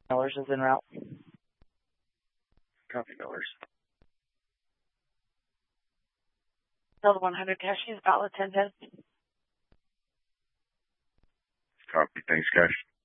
Millers is en route. Copy, Millers. Delta 100 Cash is valid 1010. Copy. Thanks, guys.